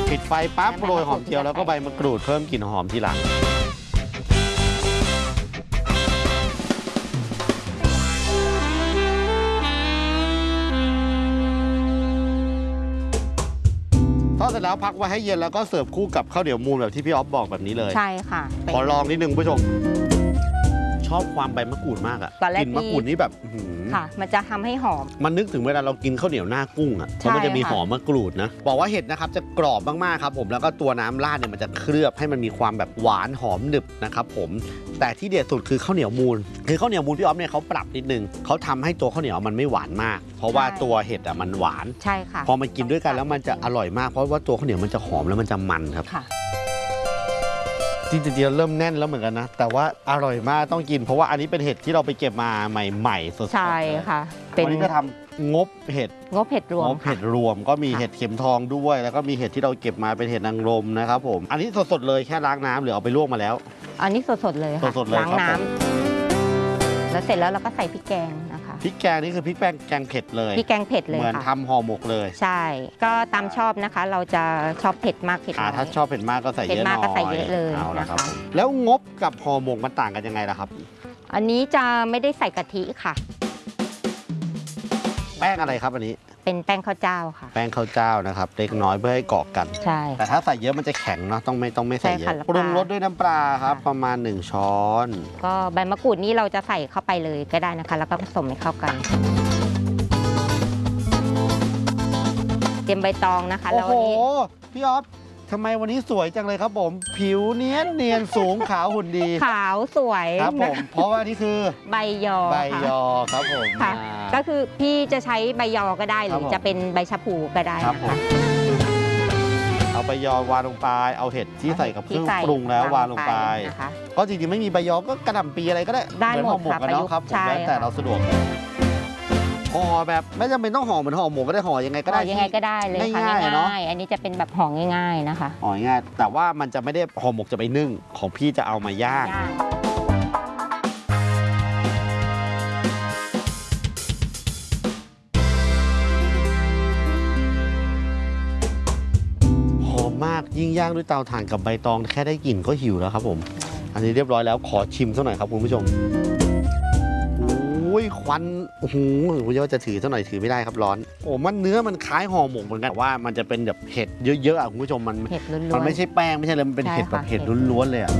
ปิดไฟปั๊บโรยหอมเจียวแล้วก็ใบมะกรูดเพิ่มกลิ่นหอมทีหลังทอดเสร็จแล้วพักไว้ให้เย็นแล้วก็เสิร์ฟคู่กับข้าวเหนียวมูนแบบที่พี่ออฟบอกแบบนี้เลยใช่ค่ะขอลองนิดนึงผู้ชมชอบความใบมะกรูดมากอ่ะกลิ่นมะกรูดนี่แบบค่ะมันจะทำให้หอมมันนึกถึงเวลาเรากินข้าวเหนียวหน้ากุ้งอ่ะเพราะมันจะมีหอมมะกรูดนะบอกว่าเห็ดนะครับจะกรอบมากๆครับผมแล้วก็ตัวน้ำราดเนี่ยมันจะเคลือบให้มันมีความแบบหวานหอมหนึบนะครับผมแต่ที่เด็ดสุดคือข้าวเหนียวมูนคือข้าวเหนียวมูนพี่ออฟเนี่ยเขาปรับนิดนึงเขาทำให้ตัวข้าวเหนียวมันไม่หวานมากเพราะว่าตัวเห็ดอ่ะมันหวานใช่ค่ะพอมันกินด้วยกันแล้วมันจะอร่อยมากเพราะว่าตัวข้าวเหนียวมันจะหอมแล้วมันจะมันครับจริงๆเริ่มแน่นแล้วเหมือนกันนะแต่ว่าอร่อยมากต้องกินเพราะว่าอันนี้เป็นเห็ดที่เราไปเก็บมาใหม่ๆสดๆใช่ค่ะวันนี้จะทำงบเห็ดรวมก็มีเห็ดเข็มทองด้วยแล้วก็มีเห็ดที่เราเก็บมาเป็นเห็ดนางรมนะครับผมอันนี้สดๆเลยแค่ล้างน้ำหรือเอาไปลวกมาแล้วอันนี้สดๆเลยค่ะล้างน้ำแล้วเสร็จแล้วเราก็ใส่พริกแกงนะคะพริกแกงนี่คือพริกแกงเผ็ดเลยพริกแกงเผ็ดเลยเหมือนทำห่อหมกเลยใช่ก็ตามชอบนะคะเราจะชอบเผ็ดมากเผ็ดน้อยถ้าชอบเผ็ดมากก็ใส่เยอะหน่อยก็ใส่เยอะเลยนะคะแล้วงบกับห่อหมกมันต่างกันยังไงล่ะครับอันนี้จะไม่ได้ใส่กะทิค่ะแป้งอะไรครับอันนี้เป็นแป้งข้าวเจ้าค่ะแป้งข้าวเจ้านะครับเล็กน้อยเพื่อให้เกาะกันใช่แต่ถ้าใส่เยอะมันจะแข็งเนาะต้องไม่ใส่เยอะปรุงรสด้วยน้ำปลาครับประมาณ1 ช้อนก็ใบมะกรูดนี่เราจะใส่เข้าไปเลยก็ได้นะคะแล้วก็ผสมให้เข้ากันเตรียมใบตองนะคะแล้ววันนี้พี่ออฟทำไมวันนี้สวยจังเลยครับผมผิวเนียนสูงขาวหุ่นดีขาวสวยครับผมเพราะว่านี่คือใบยอครับผมค่ะก็คือพี่จะใช้ใบยอก็ได้หรือจะเป็นใบชะพูก็ได้นะคะเอาใบยอวางลงไปเอาเห็ดที่ใส่กับเครื่องปรุงแล้ววางลงไปก็จริงๆไม่มีใบยอก็กระหล่ำปีอะไรก็ได้เหมือนห่อหมกกันแล้วครับผมแล้วแต่เราสะดวกห่อแบบไม่จำเป็นต้องห่อเหมือนห่อหมกก็ได้ห่อยังไงก็ได้ยังไงก็ได้เลยค่ะง่ายๆอันนี้จะเป็นแบบห่อง่ายๆนะคะห่อง่ายแต่ว่ามันจะไม่ได้ห่อหมกจะไปนึ่งของพี่จะเอามาย่างหอมมากยิ่งย่างด้วยเตาถ่านกับใบตองแค่ได้กลิ่นก็หิวแล้วครับผมอันนี้เรียบร้อยแล้วขอชิมสักหน่อยครับคุณผู้ชมควันโอ้โหผมว่าจะถือสักหน่อยถือไม่ได้ครับร้อนโอ้มันเนื้อมันคล้ายห่อหมกเหมือนกันว่ามันจะเป็นแบบเห็ดเยอะๆคุณผู้ชมมันไม่ใช่แป้งไม่ใช่เลยมันเป็นเห็ดแบบเห็ดล้วนๆเลยอ่ะ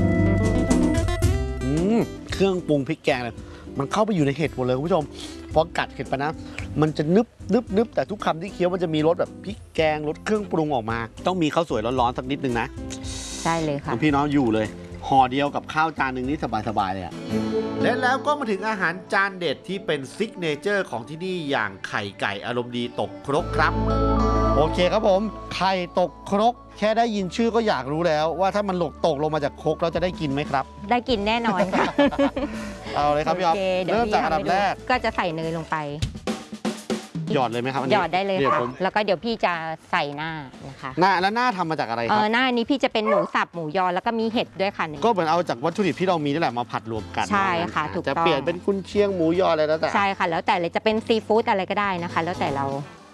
เครื่องปรุงพริกแกงเลยมันเข้าไปอยู่ในเห็ดหมดเลยคุณผู้ชมพอกัดเห็ดไปนะมันจะนึบแต่ทุกคำที่เคี้ยวมันจะมีรสแบบพริกแกงรสเครื่องปรุงออกมาต้องมีข้าวสวยร้อนๆสักนิดนึงนะใช่เลยค่ะพี่น้องอยู่เลยห่อเดียวกับข้าวจานหนึ่งนี่สบายๆเลยอะและแล้วก็มาถึงอาหารจานเด็ดที่เป็นซิกเนเจอร์ของที่นี่อย่างไข่ไก่อารมณ์ดีตกครกครับโอเคครับผมไข่ตกครกแค่ได้ยินชื่อก็อยากรู้แล้วว่าถ้ามันตกลงมาจากครกเราจะได้กินไหมครับได้กินแน่นอนค่ะเอาเลยครับพี่ออฟเริ่มจากอันดับแรกก็จะใส่เนยลงไปหยอดเลยไหมครับหยอดได้เลยค่ะแล้วก็เดี๋ยวพี่จะใส่หน้านะคะแล้วหน้าทำมาจากอะไรครับหน้านี้พี่จะเป็นหมูสับหมูยอแล้วก็มีเห็ดด้วยค่ะก็เหมือนเอาจากวัตถุดิบที่เรามีนี่แหละมาผัดรวมกันใช่ค่ะถูกต้องจะเปลี่ยนเป็นกุนเชียงหมูยออะไรแล้วแต่ใช่ค่ะแล้วแต่เลยจะเป็นซีฟู้ดอะไรก็ได้นะคะแล้วแต่เรา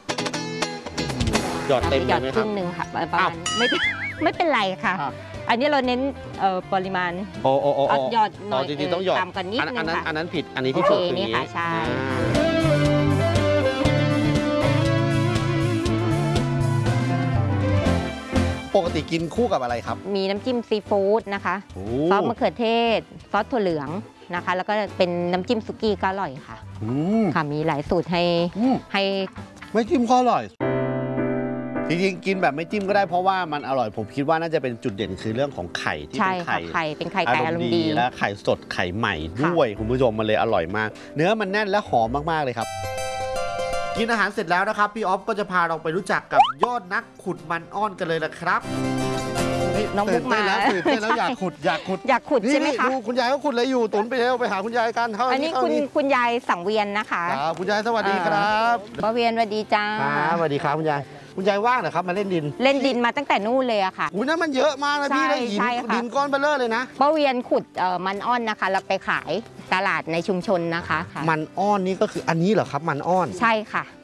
หยอดเต็มเลยไหมครับครึ่งนึงค่ะประมาณไม่เป็นไรค่ะอันนี้เราเน้นปริมาณหยอดหน่อยจริงๆต้องหยอดตามกันนิดนึงค่ะอันนั้นผิดอันนี้ที่ถูกนี่ค่ะใช่ปกติกินคู่กับอะไรครับมีน้ำจิ้มซีฟู้ดนะคะซอสมะเขือเทศซอสถั่วเหลืองนะคะแล้วก็เป็นน้ำจิ้มสุกี้ก็อร่อยค่ะค่ะมีหลายสูตรให้ไม่จิ้มก็อร่อยจริงๆกินแบบไม่จิ้มก็ได้เพราะว่ามันอร่อยผมคิดว่าน่าจะเป็นจุดเด่นคือเรื่องของไข่ที่เป็นไข่ไก่อารมณ์ดีและไข่สดไข่ใหม่ด้วยคุณผู้ชมมันเลยอร่อยมากเนื้อมันแน่นและหอมมากๆเลยครับกินอาหารเสร็จแล้วนะครับพี่ออฟก็จะพาเราไปรู้จักกับยอดนักขุดมันอ้อนกันเลยนะครับน้องบุ๊กมาตื่นเต้นแล้วอยากขุดใช่ไหมคะดูคุณยายก็ขุดอะไรอยู่ตุนไปเร็วไปหาคุณยายกันอันนี้คุณยายสังเวียนนะคะคุณยายสวัสดีครับป้าเวียนสวัสดีจ้าสวัสดีครับคุณยายว่างเหรอครับมาเล่นดินมาตั้งแต่นู่นเลยอะค่ะนั่นมันเยอะมากนะพี่แล้วหินก้อนเบลเลอร์เลยนะป้าเวียนขุดมันอ้อนนะคะแล้วไปขายตลาดในชุมชนนะคะมันอ้อนนี่ก็คืออันนี้เหรอครับมันอ้อนใช่ค่ะ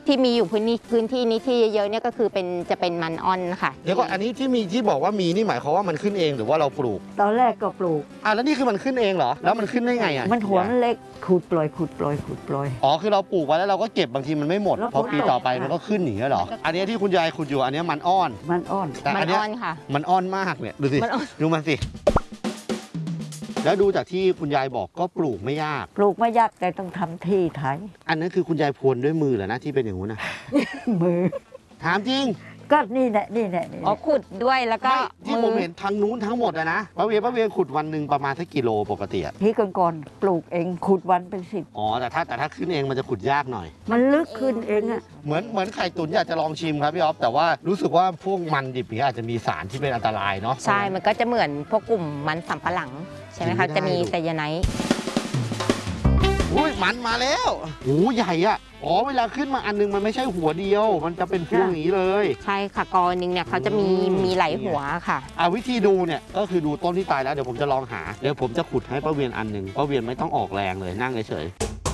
ที่มีอยู่พื้นที่นี้ที่เยอะๆเนี่ยก็คือจะเป็นมันอ่อนค่ะเดี๋ยวก่อนอันนี้ที่บอกว่ามีนี่หมายความว่ามันขึ้นเองหรือว่าเราปลูกตอนแรกก็ปลูกแล้วนี่คือมันขึ้นเองเหรอแล้วมันขึ้นได้ไงอ่ะมันหัวมันเล็กขูดปล่อยขูดปล่อยขูดปล่อยอ๋อคือเราปลูกไว้แล้วเราก็เก็บบางทีมันไม่หมดแล้วพอปีต่อไปฝนตกมันก็ขึ้นอย่างเงี้ยเหรออันนี้ที่คุณยายขุดอยู่อันนี้มันอ้อนมันอ่อนแต่มัอันนเนี้ยอ่อนค่ะมันอ้อนมากเนี่ยดูสิมันอ่อนดูมันสิแล้วดูจากที่คุณยายบอกก็ปลูกไม่ยากปลูกไม่ยากแต่ต้องทำที่ไถอันนั้นคือคุณยายพรวนด้วยมือเหรอนะที่เป็นอย่างงู้นนะมือถามจริงก็นี่แหละนี่แหละนี่แหอ๋อละขุดด้วยแล้วก็ไม่ที่ผมเห็นทางนู้นทั้งหมดอะนะป้าเวียนขุดวันหนึ่งประมาณสักกิโลปกติอะที่ก่อนๆปลูกเองขุดวันเป็น10 อ๋อแต่ถ้าขึ้นเองมันจะขุดยากหน่อยมันลึกขึ้นเองอะเหมือนไข่ตุ๋นอยากจะลองชิมครับพี่อ๊อฟแต่ว่ารู้สึกว่าพวกมันดิบเนี่ยอาจจะมีสารที่เป็นอันตรายเนาะใช่มันก็จะเหมือนพวกกลุ่มมันสำปะหลังใช่ไหมคะกินไม่ได้จะมีไซยาไนด์อุ้ยมันมาแล้วโอ้ใหญ่อะอ๋อเวลาขึ้นมาอันนึงมันไม่ใช่หัวเดียว มันจะเป็นพวงอย่างนี้เลยใช่ค่ะกอนึงเนี่ยเขาจะมีหลายหัวค่ะวิธีดูเนี่ยก็คือดูต้นที่ตายแล้วเดี๋ยวผมจะลองหาเดี๋ยวผมจะขุดให้ป้าเวียนอันหนึ่งป้าเวียนไม่ต้องออกแรงเลยนั่งเฉย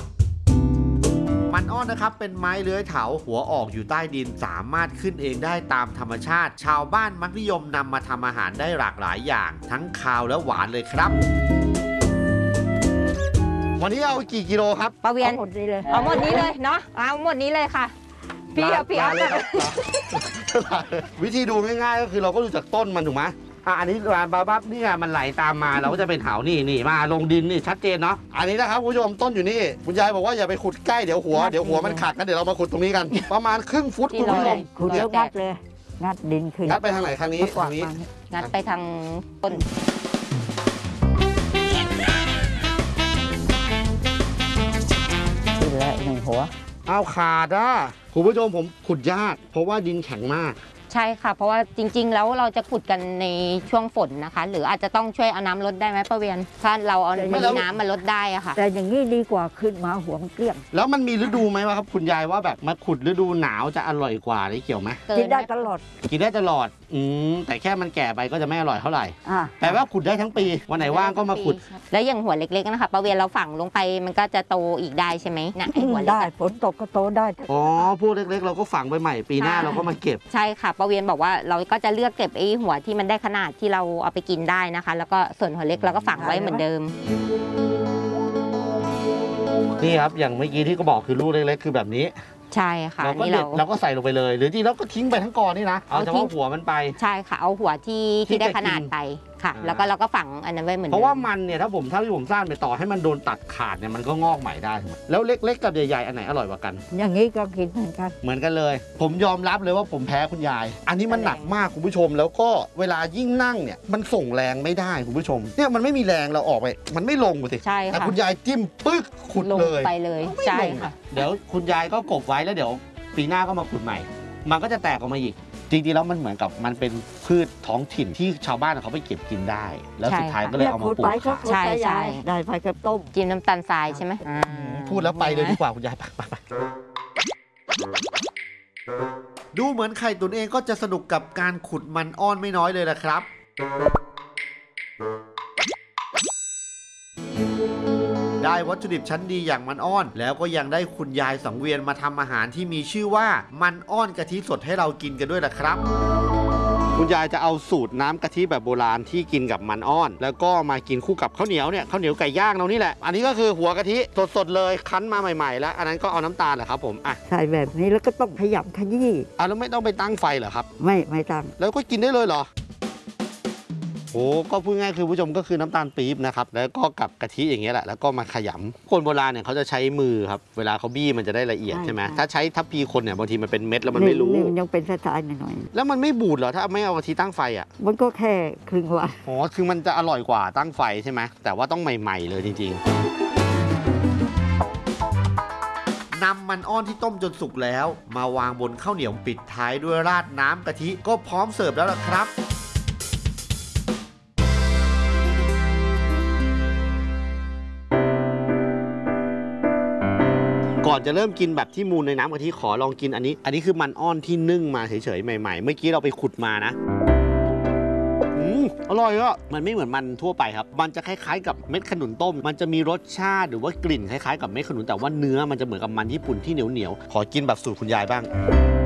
มันอ้อนนะครับเป็นไม้เลื้อยเถาหัวออกอยู่ใต้ดินสามารถขึ้นเองได้ตามธรรมชาติ ชาวบ้านมักนิยมนำมาทำอาหารได้หลากหลายอย่าง ทั้งคาวและหวานเลยครับ วันนี้เอากี่กิโลครับปะเวียนเอาหมดนี้เลยเอาหมดนี้เลยเนาะเอาหมดนี้เลยค่ะพี่เอาพี่เอาลเลยครับวิธีดูง่ายๆก็คือเราก็ดูจากต้นมันถูกไหมอันนี้บาบนี่ไงมันไหลตามมาเราก็จะเป็นเถานี่มาลงดินนี่ชัดเจนเนาะอันนี้นะครับคุณผู้ชมต้นอยู่นี่คุณยายบอกว่าอย่าไปขุดใกล้เดี๋ยวหัวมันขาดกันเดี๋ยวเรามาขุดตรงนี้กัน ประมาณครึ่งฟุตคุณผู้ชมขุดแล้วงัดเลย งัดดินขึ้นงัดไปทางไหนทางนี้มากวาทาดงนี้มางัดไปทางต้นขึ้นแล้วหนึ่งหัวเอาขาดอ่ะคุณผู้ชมผมขุดยากเพราะว่าดินแข็งมากใช่ค่ะ เพราะว่าจริงๆแล้วเราจะขุดกันในช่วงฝนนะคะ หรืออาจจะต้องช่วยเอาน้ำลดได้ไหมป้าเวียนถ้าเราเอาไม่มีแล้วน้ำมาลดได้อะค่ะแต่อย่างนี้ดีกว่าขึ้นมาหัวมันเกลี้ยงแล้วมันมีฤดูไหมวะครับคุณยายว่าแบบมาขุดฤดูหนาวจะอร่อยกว่าได้เกี่ยวไหมกินได้ตลอดกินได้ตลอดแต่แค่มันแก่ไปก็จะไม่อร่อยเท่าไหร่อ่ะแต่ว่าขุดได้ทั้งปีวันไหนว่างก็มาขุดแล้วอย่างหัวเล็กๆนะคะป้าเวียนเราฝังลงไปมันก็จะโตอีกได้ใช่ไหมนะไอ้หัวเล็กได้อะฝนตกก็โตได้อ๋อพวกเล็กๆ เราก็ฝังไปใหม่ปีหน้าใช่เราก็มาเก็บใช่ค่ะป้าเวียนบอกว่าเราก็จะเลือกเก็บไอ้หัวที่มันได้ขนาดที่เราเอาไปกินได้นะคะ แล้วก็ส่วนหัวเล็กเราก็ฝังไว้เหมือนเดิมนี่ครับอย่างเมื่อกี้ที่ก็บอกคือลูกเล็กๆคือแบบนี้ใช่ค่ะเราก็นี่เด็ดเราก็ใส่ลงไปเลย หรือจริงเราก็ทิ้งไปทั้งกอนี่นะเอาเอาเฉทิ้พาะงหัวมันไปใช่ค่ะเอาหัวที่ที่ได้จะกินขนาดไปค่ะอ่าแล้วก็เราก็ฝังอันนั้นไว้เหมือนเพเดิราะมว่ามันเนี่ยถ้าที่ผมสร้างไปต่อให้มันโดนตัดขาดเนี่ยมันก็งอกใหม่ได้ถูกไหมแล้วเล็กๆกับใหญ่ๆอันไหนอร่อยกว่ากันอย่างนี้ก็กินเหมือนกันเหมือนกันเลย ผมยอมรับเลยว่าผมแพ้คุณยาย อันนี้มันหนักมากคุณผู้ชม แล้วก็เวลายิ่งนั่งเนี่ยมันส่งแรงไม่ได้คุณผู้ชมเนี่ยมันไม่มีแรงเราออกไปมันไม่ลงสิใช่แต่ค่ะคุณยายจิ้มปึ๊กขุดลงเลยไปเลยไม่ใช่ลงค่ะเดี๋ยวคุณยายก็กบไว้แล้วเดี๋ยวปีหน้าก็มาขุดใหม่ มันก็จะแตกออกมาอีก จริงๆแล้วมันเหมือนกับมันเป็นพืชท้องถิ่นที่ชาวบ้านเขาไปเก็บกินได้ แล้วสุดท้ายก็เลยเอามาขุดปลูไปกก็ขายขุดใช่ไปใช่ยายได้ไปกับต้มจิ้มน้ำตาลทรายใช่ไหมอ่าพูดแล้วไปเลยดีกว่าคุณยายไปดูเหมือนไข่ตุ๋นเองก็จะสนุกกับการขุดมันอ้อนไม่น้อยเลยนะครับ ได้วัตถุดิบชั้นดีอย่างมันอ้อน แล้วก็ยังได้คุณยายสังเวียนมาทำอาหารที่มีชื่อว่ามันอ้อนกะทิสดให้เรากินกันด้วยล่ะครับ คุณยายจะเอาสูตรน้ำกะทิแบบโบราณที่กินกับมันอ้อน แล้วก็มากินคู่กับข้าวเหนียวเนี่ยข้าวเหนียวไก่ย่างเรานี่แหละอันนี้ก็คือหัวกะทิสดๆเลยคั้นมาใหม่ๆแล้วอันนั้นก็เอาน้ำตาลแหละครับผมอ่ะใส่แบบนี้แล้วก็ต้องขยำขยี้แล้วไม่ต้องไปตั้งไฟเหรอครับไม่ตั้งแล้วก็กินได้เลยเหรอโอ้ก็พูดง่ายคือผู้ชมก็คือน้ำตาลปี๊บนะครับแล้วก็กับกะทิอย่างเงี้ยแหละแล้วก็มาขยำคนโบราณเนี่ยเขาจะใช้มือครับเวลาเขาบี้มันจะได้ละเอียดใช่ไหมถ้าใช้ทัพพีคนเนี่ยบางทีมันเป็นเม็ดแล้วมันไม่รู้นี่มันยังเป็นสไตล์หน่อยแล้วมันไม่บูดเหรอถ้าไม่เอากะทิตั้งไฟอ่ะๆมันก็แค่ครึ่งวันอ๋อคือมันจะอร่อยกว่าตั้งไฟใช่ไหมแต่ว่าต้องใหม่ๆเลยจริงๆนำมันอ้อนที่ต้มจนสุกแล้วมาวางบนข้าวเหนียวปิดท้ายด้วยราดน้ำกะทิก็พร้อมเสิร์ฟแล้วล่ะครับก่อนจะเริ่มกินแบบที่มูลในน้ำกะทิขอลองกินอันนี้คือมันอ้อนที่นึ่งมาเฉยๆใหม่ๆเมื่อกี้เราไปขุดมานะอร่อยอ่ะมันไม่เหมือนมันทั่วไปครับมันจะคล้ายๆกับเม็ดขนุนต้มมันจะมีรสชาติหรือว่ากลิ่นคล้ายๆกับเม็ดขนุนแต่ว่าเนื้อมันจะเหมือนกับมันญี่ปุ่นที่เหนียวๆขอกินแบบสูตรคุณยายบ้าง